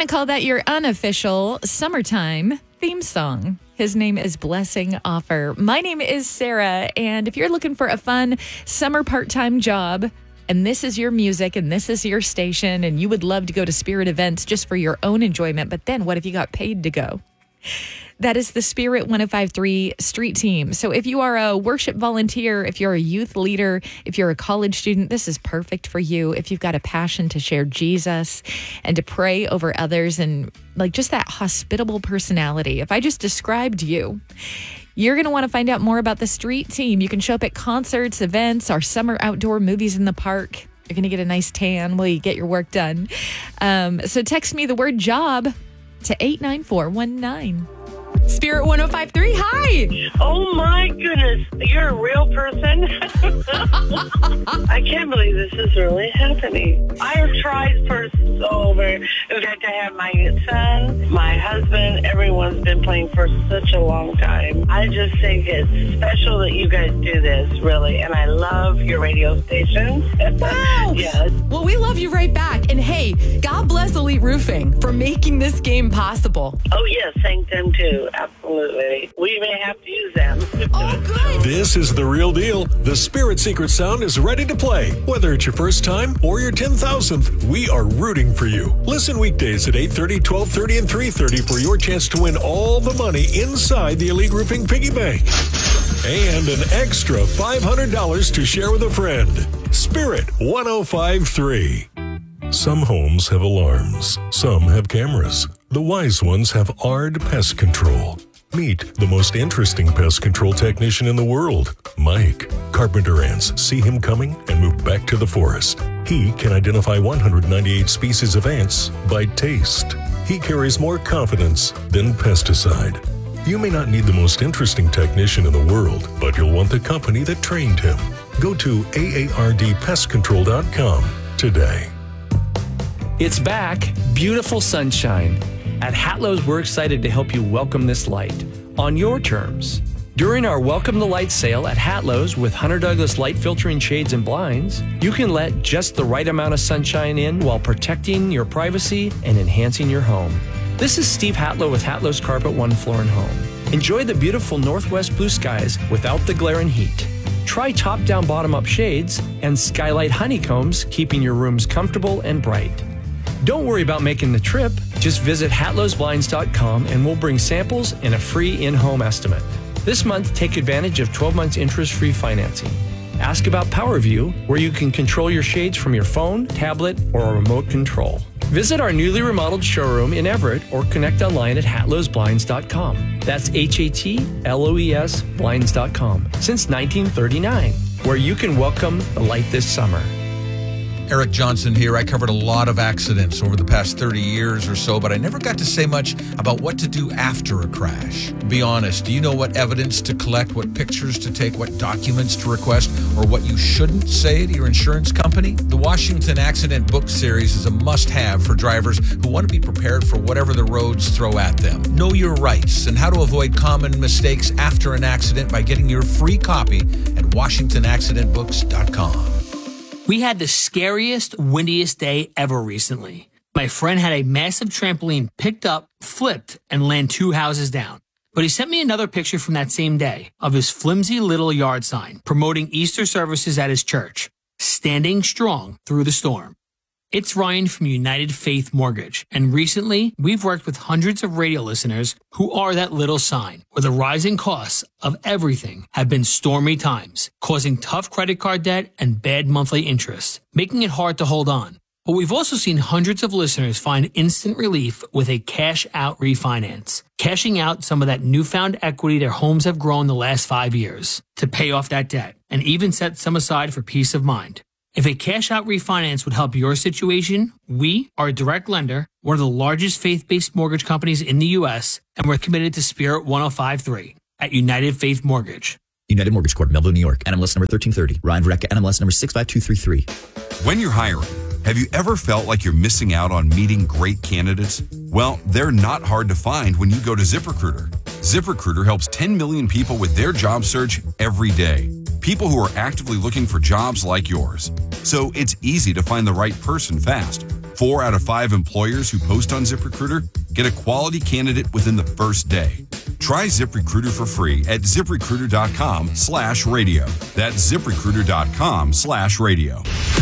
going to call that your unofficial summertime theme song. His name is Blessing Offer. My name is Sarah, and if you're looking for a fun summer part-time job, and this is your music, and this is your station, and you would love to go to Spirit events just for your own enjoyment, but then what if you got paid to go? That is the Spirit 105.3 Street Team. So if you are a worship volunteer, if you're a youth leader, if you're a college student, this is perfect for you. If you've got a passion to share Jesus and to pray over others and like just that hospitable personality. If I just described you, you're going to want to find out more about the Street Team. You can show up at concerts, events, our summer outdoor movies in the park. You're going to get a nice tan while you get your work done. So text me the word job to 89419. Spirit 105.3, hi. Oh my goodness, you're a real person? I can't believe this is really happening. I have tried for so very, in fact, I have my son, my husband, everyone's been playing for such a long time. I just think it's special that you guys do this, really, and I love your radio station. Wow. Yes. Well, we love you right back. And hey, God bless Elite Roofing for making this game possible. Oh yes, thank them too. Absolutely. We may have to use them. Oh, good. This is the real deal. The Spirit Secret Sound is ready to play. Whether it's your first time or your 10,000th, we are rooting for you. Listen weekdays at 8:30, 12:30, and 3:30 for your chance to win all the money inside the Elite Roofing Piggy Bank. And an extra $500 to share with a friend. Spirit 105.3. Some homes have alarms. Some have cameras. The wise ones have ARD Pest Control. Meet the most interesting pest control technician in the world, Mike. Carpenter ants see him coming and move back to the forest. He can identify 198 species of ants by taste. He carries more confidence than pesticide. You may not need the most interesting technician in the world, but you'll want the company that trained him. Go to aardpestcontrol.com today. It's back, beautiful sunshine. At Hatlow's, we're excited to help you welcome this light on your terms. During our Welcome the Light sale at Hatlow's with Hunter Douglas light filtering shades and blinds, you can let just the right amount of sunshine in while protecting your privacy and enhancing your home. This is Steve Hatlow with Hatlow's Carpet One Floor and Home. Enjoy the beautiful northwest blue skies without the glare and heat. Try top-down, bottom-up shades and skylight honeycombs, keeping your rooms comfortable and bright. Don't worry about making the trip. Just visit hatlowsblinds.com and we'll bring samples and a free in-home estimate. This month, take advantage of 12 months interest-free financing. Ask about PowerView, where you can control your shades from your phone, tablet, or a remote control. Visit our newly remodeled showroom in Everett or connect online at hatlowsblinds.com. That's HATLOES blinds.com since 1939, where you can welcome the light this summer. Eric Johnson here. I covered a lot of accidents over the past 30 years or so, but I never got to say much about what to do after a crash. Be honest, do you know what evidence to collect, what pictures to take, what documents to request, or what you shouldn't say to your insurance company? The Washington Accident Book Series is a must-have for drivers who want to be prepared for whatever the roads throw at them. Know your rights and how to avoid common mistakes after an accident by getting your free copy at WashingtonAccidentBooks.com. We had the scariest, windiest day ever recently. My friend had a massive trampoline picked up, flipped, and land 2 houses down. But he sent me another picture from that same day of his flimsy little yard sign promoting Easter services at his church, standing strong through the storm. It's Ryan from United Faith Mortgage, and recently we've worked with hundreds of radio listeners who are that little sign, where the rising costs of everything have been stormy times, causing tough credit card debt and bad monthly interest, making it hard to hold on. But we've also seen hundreds of listeners find instant relief with a cash-out refinance, cashing out some of that newfound equity their homes have grown the last 5 years to pay off that debt, and even set some aside for peace of mind. If a cash-out refinance would help your situation, we are a direct lender, one of the largest faith-based mortgage companies in the U.S., and we're committed to Spirit 105.3 at United Faith Mortgage. United Mortgage Corp, Melville, New York. NMLS number 1330. Ryan Verrecka, NMLS number 65233. When you're hiring, have you ever felt like you're missing out on meeting great candidates? Well, they're not hard to find when you go to ZipRecruiter. ZipRecruiter helps 10 million people with their job search every day. People who are actively looking for jobs like yours. So it's easy to find the right person fast. 4 out of 5 employers who post on ZipRecruiter get a quality candidate within the first day. Try ZipRecruiter for free at ZipRecruiter.com/radio. That's ZipRecruiter.com/radio.